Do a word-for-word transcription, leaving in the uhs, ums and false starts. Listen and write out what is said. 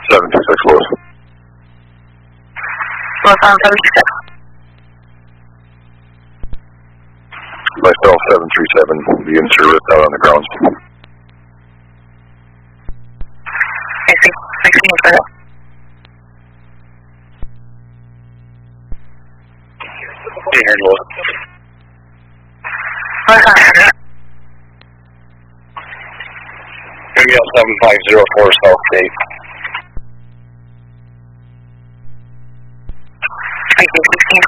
seven two six Lewis. Lewis on seven two six. Myself, seven three seven, the in-service out on the grounds. I see. sixteen for that. Here, Lewis. Lewis on seven. M L seven five zero four South Gate. I see. sixteen